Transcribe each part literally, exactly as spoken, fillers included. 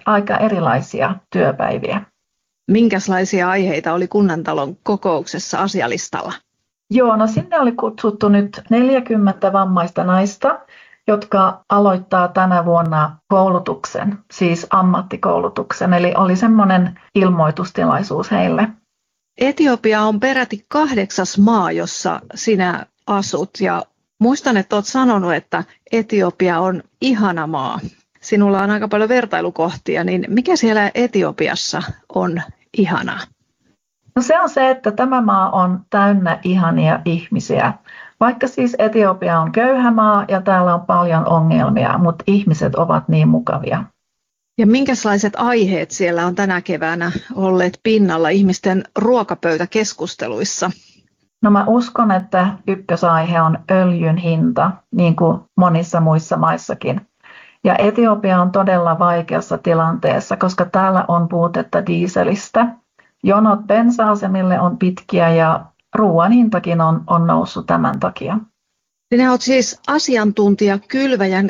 aika erilaisia työpäiviä. Minkälaisia aiheita oli kunnantalon kokouksessa asialistalla? Joo, no sinne oli kutsuttu nyt neljäkymmentä vammaista naista, jotka aloittaa tänä vuonna koulutuksen, siis ammattikoulutuksen. Eli oli semmoinen ilmoitustilaisuus heille. Etiopia on peräti kahdeksas maa, jossa sinä asut, ja muistan, että olet sanonut, että Etiopia on ihana maa. Sinulla on aika paljon vertailukohtia, niin mikä siellä Etiopiassa on ihanaa? No se on se, että tämä maa on täynnä ihania ihmisiä. Vaikka siis Etiopia on köyhä maa ja täällä on paljon ongelmia, mutta ihmiset ovat niin mukavia. Ja minkälaiset aiheet siellä on tänä keväänä olleet pinnalla ihmisten ruokapöytäkeskusteluissa? No mä uskon, että ykkösaihe on öljyn hinta, niin kuin monissa muissa maissakin. Ja Etiopia on todella vaikeassa tilanteessa, koska täällä on puutetta dieselistä. Jonot bensa-asemille on pitkiä ja ruoan hintakin on, on noussut tämän takia. Sinä olet siis asiantuntija Kylväjän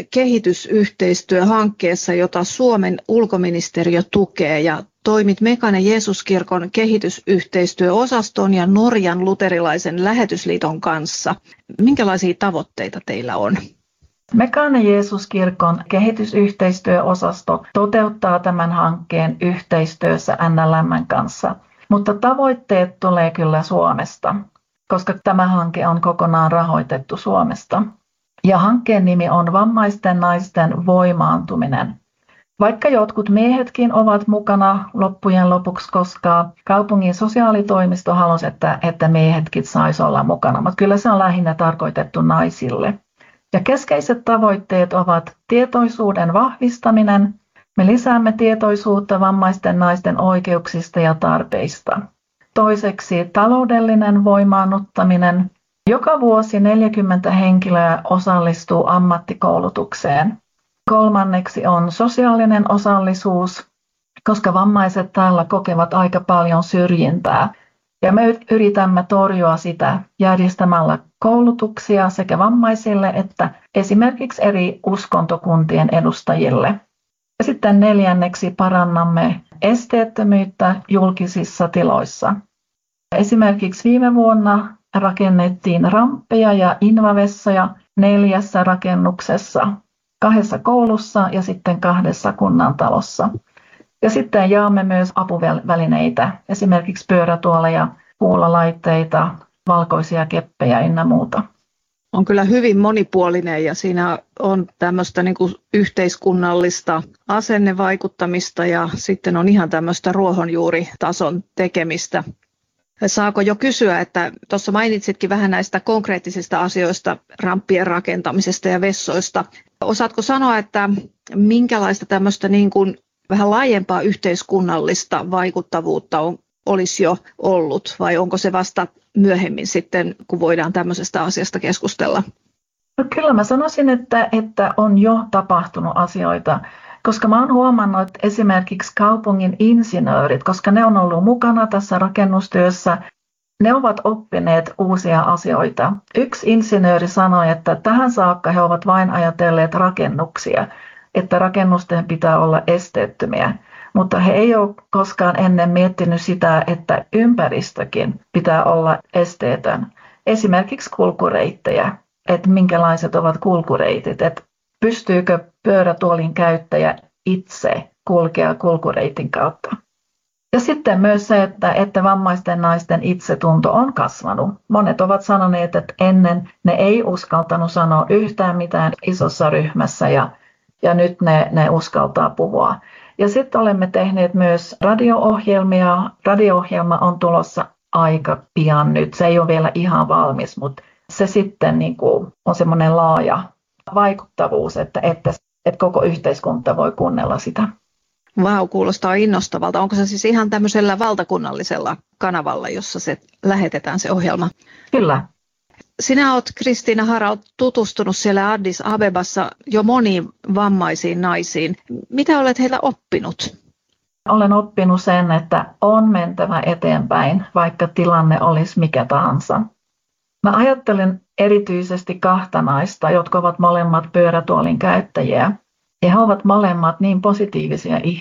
kehitysyhteistyöhankkeessa, jota Suomen ulkoministeriö tukee, ja toimit Mekaane Jeesuskirkon kehitysyhteistyöosaston ja Norjan luterilaisen lähetysliiton kanssa. Minkälaisia tavoitteita teillä on? Mekaane Jeesuskirkon kehitysyhteistyöosasto toteuttaa tämän hankkeen yhteistyössä N L M:n kanssa, mutta tavoitteet tulee kyllä Suomesta, koska tämä hanke on kokonaan rahoitettu Suomesta. Ja hankkeen nimi on Vammaisten naisten voimaantuminen. Vaikka jotkut miehetkin ovat mukana loppujen lopuksi, koska kaupungin sosiaalitoimisto halusi, että, että miehetkin saisi olla mukana, mutta kyllä se on lähinnä tarkoitettu naisille. Ja keskeiset tavoitteet ovat tietoisuuden vahvistaminen. Me lisäämme tietoisuutta vammaisten naisten oikeuksista ja tarpeista. Toiseksi taloudellinen voimaannuttaminen. Joka vuosi neljäkymmentä henkilöä osallistuu ammattikoulutukseen. Kolmanneksi on sosiaalinen osallisuus, koska vammaiset täällä kokevat aika paljon syrjintää. Ja me yritämme torjua sitä järjestämällä koulutuksia sekä vammaisille että esimerkiksi eri uskontokuntien edustajille. Ja sitten neljänneksi parannamme esteettömyyttä julkisissa tiloissa. Esimerkiksi viime vuonna rakennettiin ramppeja ja invavessoja neljässä rakennuksessa, kahdessa koulussa ja sitten kahdessa kunnantalossa. Ja sitten jaamme myös apuvälineitä, esimerkiksi pyörätuoleja, kuulolaitteita, valkoisia keppejä ynnä muuta. On kyllä hyvin monipuolinen ja siinä on tämmöistä niin kuin yhteiskunnallista asennevaikuttamista ja sitten on ihan tämmöistä ruohonjuuritason tekemistä. Saako jo kysyä, että tuossa mainitsitkin vähän näistä konkreettisista asioista, ramppien rakentamisesta ja vessoista. Osaatko sanoa, että minkälaista tämmöistä niin kuin vähän laajempaa yhteiskunnallista vaikuttavuutta on, olisi jo ollut vai onko se vasta myöhemmin sitten, kun voidaan tämmöisestä asiasta keskustella? No kyllä mä sanoisin, että, että on jo tapahtunut asioita, koska mä oon huomannut, että esimerkiksi kaupungin insinöörit, koska ne on ollut mukana tässä rakennustyössä, ne ovat oppineet uusia asioita. Yksi insinööri sanoi, että tähän saakka he ovat vain ajatelleet rakennuksia, että rakennusten pitää olla esteettömiä. Mutta he ei ole koskaan ennen miettinyt sitä, että ympäristökin pitää olla esteetön. Esimerkiksi kulkureittejä, että minkälaiset ovat kulkureitit, että pystyykö pyörätuolin käyttäjä itse kulkea kulkureitin kautta. Ja sitten myös se, että, että vammaisten naisten itsetunto on kasvanut. Monet ovat sanoneet, että ennen ne ei uskaltanut sanoa yhtään mitään isossa ryhmässä ja, ja nyt ne, ne uskaltaa puhua. Ja sitten olemme tehneet myös radio-ohjelmia. Radio-ohjelma on tulossa aika pian nyt. Se ei ole vielä ihan valmis, mutta se sitten niin kuin on semmoinen laaja vaikuttavuus, että, että, että koko yhteiskunta voi kuunnella sitä. Vau, kuulostaa innostavalta. Onko se siis ihan tämmöisellä valtakunnallisella kanavalla, jossa se lähetetään se ohjelma? Kyllä. Sinä olet, Kristiina Hara, tutustunut siellä Addis Abebassa jo moniin vammaisiin naisiin. Mitä olet heillä oppinut? Olen oppinut sen, että on mentävä eteenpäin, vaikka tilanne olisi mikä tahansa. Mä ajattelen erityisesti kahta naista, jotka ovat molemmat pyörätuolin käyttäjiä. Ja he ovat molemmat niin positiivisia